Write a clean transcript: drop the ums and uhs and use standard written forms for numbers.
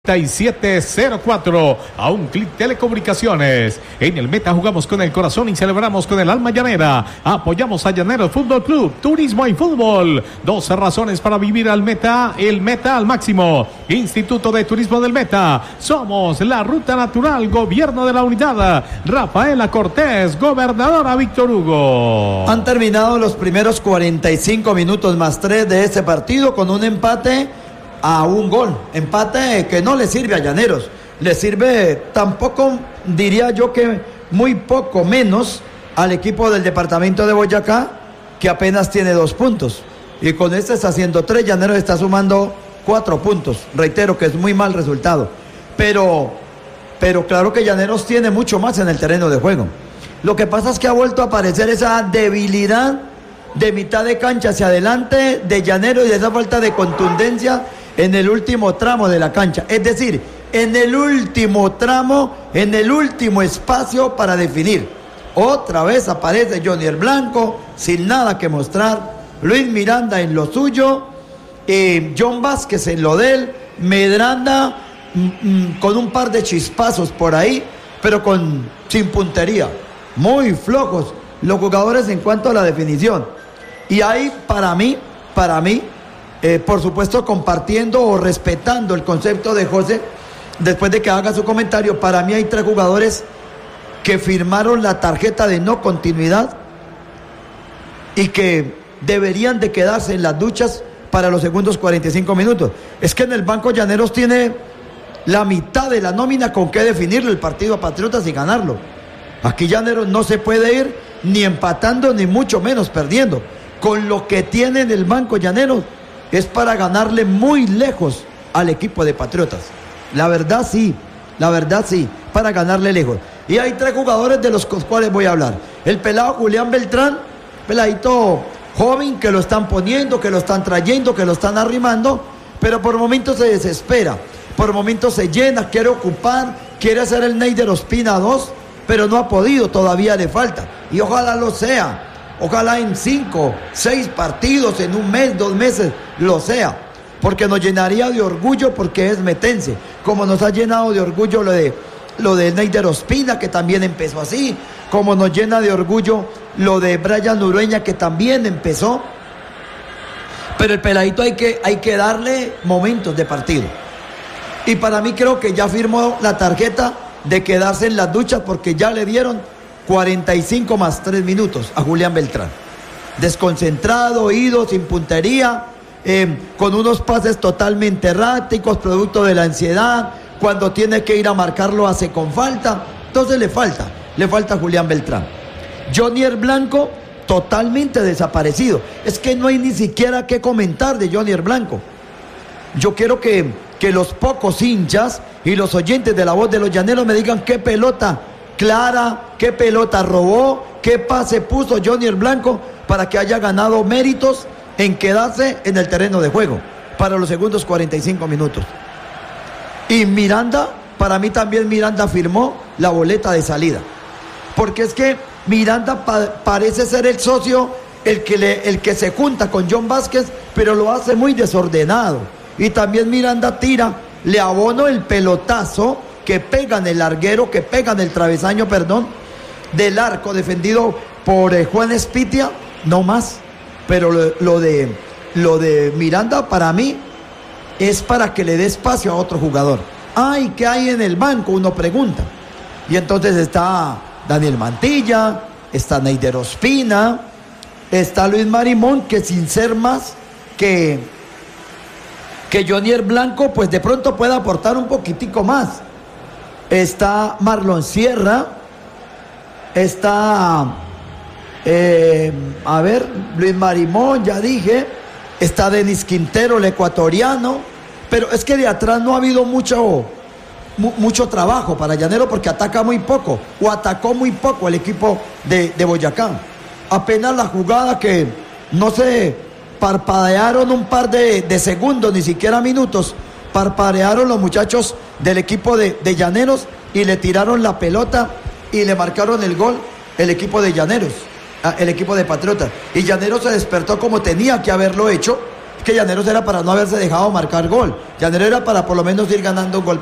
3704 a un clic Telecomunicaciones. En el Meta jugamos con el corazón y celebramos con el alma llanera. Apoyamos a Llaneros Fútbol Club, turismo y fútbol. 12 razones para vivir al Meta, el Meta al máximo. Instituto de Turismo del Meta. Somos la ruta natural, gobierno de la unidad. Rafaela Cortés, gobernadora Víctor Hugo. Han terminado los primeros 45 minutos más 3 de este partido con un empate a un gol, empate que no le sirve a Llaneros, le sirve tampoco, diría yo que muy poco menos al equipo del departamento de Boyacá, que apenas tiene 2 puntos, y con este está haciendo 3, Llaneros está sumando 4 puntos, reitero que es muy mal resultado, pero claro que Llaneros tiene mucho más en el terreno de juego. Lo que pasa es que ha vuelto a aparecer esa debilidad de mitad de cancha hacia adelante de Llaneros y esa falta de contundencia en el último tramo de la cancha, es decir, en el último tramo, en el último espacio para definir. Otra vez aparece Jonier Blanco sin nada que mostrar, Luis Miranda en lo suyo, John Vázquez en lo de él, Medranda con un par de chispazos por ahí, pero sin puntería, muy flojos los jugadores en cuanto a la definición. Y ahí para mí, por supuesto compartiendo o respetando el concepto de José, después de que haga su comentario, para mí hay 3 jugadores que firmaron la tarjeta de no continuidad y que deberían de quedarse en las duchas para los segundos 45 minutos. Es que en el banco Llaneros tiene la mitad de la nómina con que definirle el partido a Patriotas y ganarlo. Aquí Llaneros no se puede ir ni empatando ni mucho menos perdiendo. Con lo que tiene en el banco Llaneros es para ganarle muy lejos al equipo de Patriotas. La verdad sí, para ganarle lejos. Y hay 3 jugadores de los cuales voy a hablar. El pelado Julián Beltrán, peladito joven que lo están poniendo, que lo están trayendo, que lo están arrimando, pero por momentos se desespera, por momentos se llena, quiere ocupar, quiere hacer el Neider Ospina 2, pero no ha podido, todavía le falta. Y ojalá lo sea. Ojalá en 5, 6 partidos, en un mes, 2 meses, lo sea. Porque nos llenaría de orgullo porque es metense. Como nos ha llenado de orgullo lo de Neider Ospina, que también empezó así. Como nos llena de orgullo lo de Brian Urueña, que también empezó. Pero el peladito hay que darle momentos de partido. Y para mí creo que ya firmó la tarjeta de quedarse en las duchas porque ya le dieron 45 más 3 minutos a Julián Beltrán. Desconcentrado, ido, sin puntería, con unos pases totalmente erráticos, producto de la ansiedad. Cuando tiene que ir a marcarlo hace con falta. Entonces le falta Julián Beltrán. Jonier Blanco, totalmente desaparecido. Es que no hay ni siquiera qué comentar de Jonier Blanco. Yo quiero que los pocos hinchas y los oyentes de La Voz de los Llaneros me digan qué pelota clara, qué pelota robó, qué pase puso Jonier Blanco para que haya ganado méritos en quedarse en el terreno de juego para los segundos 45 minutos. Y Miranda, para mí también Miranda firmó la boleta de salida, porque es que Miranda parece ser el socio, el que se junta con John Vázquez, pero lo hace muy desordenado. Y también Miranda tira, le abono el pelotazo que pega en el larguero, que pega en el travesaño, del arco defendido por Juan Espitia, no más. Pero lo de Miranda para mí es para que le dé espacio a otro jugador. Ay, ¿qué hay en el banco? Uno pregunta. Y entonces está Daniel Mantilla, está Neider Ospina, está Luis Marimón, que sin ser más que Jonier Blanco, pues de pronto puede aportar un poquitico más. Está Marlon Sierra, está Luis Marimón, ya dije, está Denis Quintero, el ecuatoriano, pero es que de atrás no ha habido mucho trabajo para Llanero porque ataca muy poco, o atacó muy poco el equipo de Boyacá. Apenas la jugada que no se parpadearon un par de segundos, ni siquiera minutos, parpadearon los muchachos del equipo de Llaneros y le tiraron la pelota y le marcaron el gol el equipo de Llaneros, el equipo de Patriotas. Y Llaneros se despertó como tenía que haberlo hecho, Es que Llaneros era para no haberse dejado marcar gol. Llaneros era para por lo menos ir ganando un gol